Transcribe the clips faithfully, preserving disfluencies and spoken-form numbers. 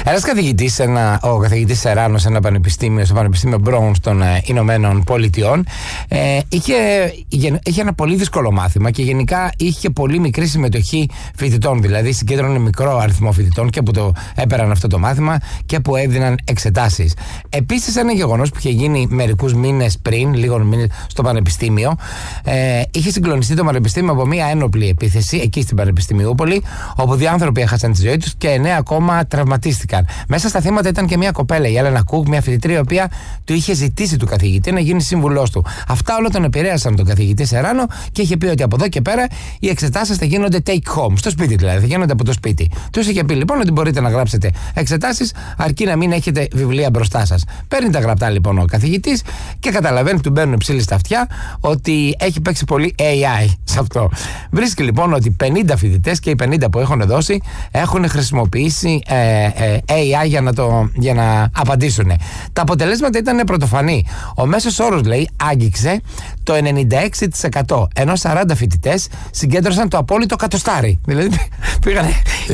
Ένας καθηγητής, ένα, ο καθηγητής Σεράνος, σε ένα πανεπιστήμιο, στο Πανεπιστήμιο Brown των ε, Ηνωμένων Πολιτειών, ε, είχε, είχε ένα πολύ δύσκολο μάθημα και γενικά είχε πολύ μικρή συμμετοχή φοιτητών. Δηλαδή, συγκέντρωνε μικρό αριθμό φοιτητών και που το έπαιρναν αυτό το μάθημα και που έδιναν εξετάσεις. Επίσης, ένα γεγονός που είχε γίνει μερικούς μήνες πριν, λίγων μήνες στο Πανεπιστήμιο, ε, είχε συγκλονιστεί το Πανεπιστήμιο από μια ένοπλη επίθεση εκεί στην Πανεπιστημιούπολη, όπου δύο άνθρωποι έχασαν τη ζωή τους και εννέα ακόμα τραυματίστηκαν. Μέσα στα θύματα ήταν και μια κοπέλα, η Έλενα Κουκ, μια φοιτητρία, η οποία του είχε ζητήσει του καθηγητή να γίνει σύμβουλός του. Αυτά όλα τον επηρέασαν τον καθηγητή Σεράνο και είχε πει ότι από εδώ και πέρα οι εξετάσεις θα γίνονται take home, στο σπίτι δηλαδή, θα γίνονται από το σπίτι. Τους είχε πει λοιπόν ότι μπορείτε να γράψετε εξετάσεις, αρκεί να μην έχετε βιβλία μπροστά σας. Παίρνει τα γραπτά λοιπόν ο καθηγητής και καταλαβαίνει, του μπαίνουν ψήλοι στα αυτιά, ότι έχει παίξει πολύ έι άι σε αυτό. Βρίσκει λοιπόν ότι πενήντα φοιτητές και οι πενήντα που έχουν δώσει έχουν χρησιμοποιήσει ε, ε, έι άι για να, το, για να απαντήσουν. Τα αποτελέσματα ήταν πρωτοφανή. Ο μέσος όρος, λέει, άγγιξε το ενενήντα έξι τοις εκατό, ενώ σαράντα φοιτητές συγκέντρωσαν το απόλυτο κατοστάρι. Δηλαδή πήγανε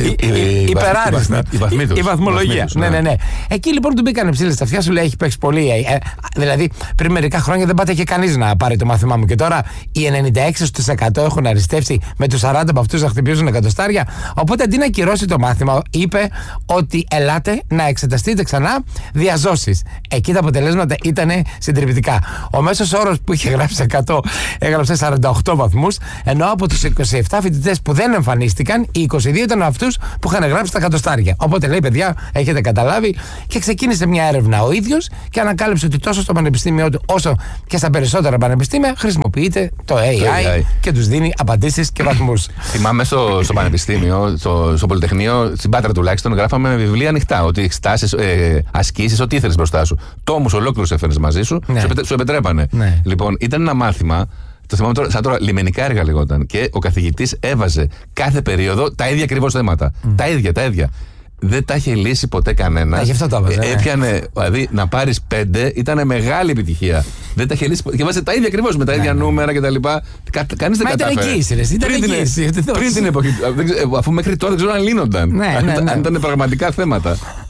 υπεράριστα. Η βαθμολογία. Ναι, ναι, ναι. Εκεί λοιπόν του μπήκανε ψήλοι στα αυτιά, σου λέει έχει παίξει πολύ. Ε, δηλαδή πριν μερικά χρόνια δεν πάτε και κανείς να πάρει το μάθημά μου. Και τώρα οι ενενήντα έξι τοις εκατό έχουν αριστεύσει με τους σαράντα από αυτούς να χτυπήσουν εκατοστάρια. Οπότε αντί να ακυρώσει το μάθημα, είπε ότι ελάτε να εξεταστείτε ξανά διαζώσεις. Εκεί τα αποτελέσματα ήταν συντριπτικά. Ο μέσος όρος που είχε γράψει εκατό έγραψε σαράντα οκτώ βαθμούς, ενώ από τους είκοσι επτά φοιτητές που δεν εμφανίστηκαν, οι είκοσι δύο ήταν αυτούς που είχαν γράψει τα εκατοστάρια. Οπότε λέει, παιδιά, έχετε καταλάβει, και ξεκίνησε μια έρευνα ο ίδιος και ανακάλυψε ότι τόσο στο πανεπιστήμιο του όσο και στα περισσότερα πανεπιστήμια χρησιμοποιείται το έι άι και τους δίνει απαντήσεις και βαθμούς. Θυμάμαι στο, στο πανεπιστήμιο, στο, στο Πολυτεχνείο, στην Πάτρα τουλάχιστον, γράφαμε με βιβλία ανοιχτά. Ότι εξετάσεις, ε, ασκήσεις, ό,τι ήθελες μπροστά σου. Τόμους ολόκληρους έφερες μαζί σου, ναι. σου, σου επιτρέπανε. Ναι. Λοιπόν, ήταν ένα μάθημα. Το θυμάμαι τώρα, σαν τώρα, λιμενικά έργα λεγόταν. Και ο καθηγητής έβαζε κάθε περίοδο τα ίδια ακριβώς θέματα. Mm. Τα ίδια, τα ίδια. Δεν τα είχε λύσει ποτέ κανένα. Γι' αυτό το έβαζε. Ε, έπιανε, δηλαδή να πάρεις πέντε ήταν μεγάλη επιτυχία. Δεν τα είχε λύσει ποτέ. Και βάζε τα ίδια ακριβώς με τα ίδια ναι, νούμερα κτλ. Κα, κανείς δεν κατάφερε. Ήταν εκεί, ήταν εκεί. Πριν την εποχή. Αφού μέχρι τώρα δεν ξέρω αν λύνονταν. Ναι, ναι, ναι. Αν ήταν πραγματικά θέματα.